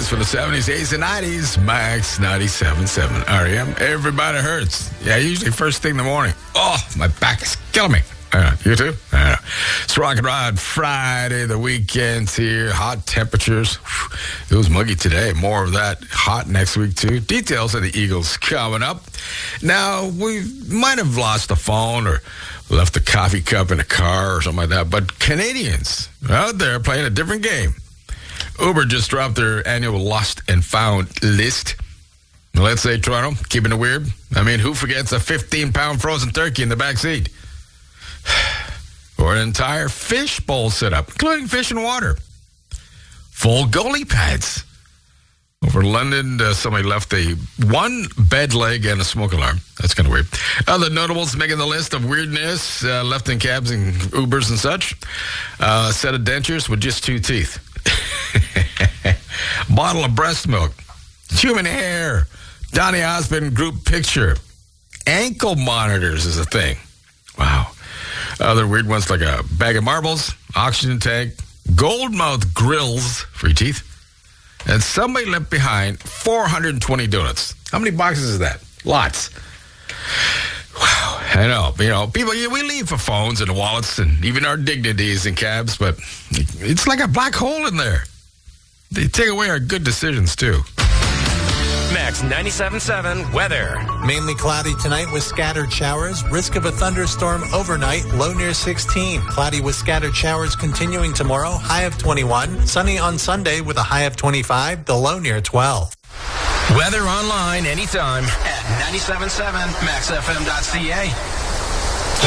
hits from the 70s, 80s, and 90s. Max 97.7 REM. Everybody hurts. Yeah, usually first thing in the morning. Oh, my back is killing me. You too? It's Rock and Rod Friday. The weekend's here. Hot temperatures. It was muggy today. More of that hot next week, too. Details of the Eagles coming up. Now, we might have lost the phone or left the coffee cup in a car or something like that, but Canadians out there playing a different game. Uber just dropped their annual lost and found list. Let's say Toronto, keeping it weird. I mean, who forgets a 15-pound frozen turkey in the back seat? Or an entire fish bowl setup, including fish and water. Full goalie pads. Over in London, somebody left one bed leg and a smoke alarm. That's kind of weird. Other notables making the list of weirdness left in cabs and Ubers and such. A set of dentures with just 2 teeth. Bottle of breast milk. Human hair. Donny Osmond group picture. Ankle monitors is a thing. Wow. Other weird ones like a bag of marbles, oxygen tank, gold mouth grills for your teeth, and somebody left behind 420 donuts. How many boxes is that? Lots. Wow. I know. You know, people, we leave for phones and wallets and even our dignities in cabs, but it's like a black hole in there. They take away our good decisions, too. Max 97.7 weather. Mainly cloudy tonight with scattered showers. Risk of a thunderstorm overnight. Low near 16. Cloudy with scattered showers continuing tomorrow. High of 21. Sunny on Sunday with a high of 25. The low near 12. Weather online anytime at 97.7maxfm.ca.